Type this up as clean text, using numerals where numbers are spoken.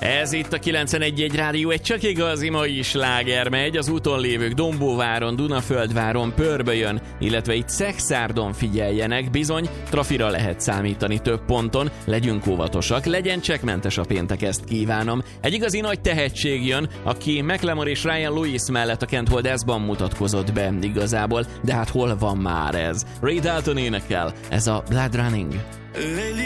Ez itt a 91.1 Rádió, egy csak igazi mai sláger megy. Az úton lévők Dombóváron, Dunaföldváron, Pörbölyön, illetve itt Szekszárdon figyeljenek, bizony trafira lehet számítani több ponton, legyünk óvatosak, legyen csekkmentes a péntek, ezt kívánom. Egy igazi nagy tehetség jön, aki Macklemore és Ryan Lewis mellett a Can't Hold Us-ban mutatkozott be igazából, de hát hol van már ez? Ray Dalton énekel, ez a Blood Running. Lately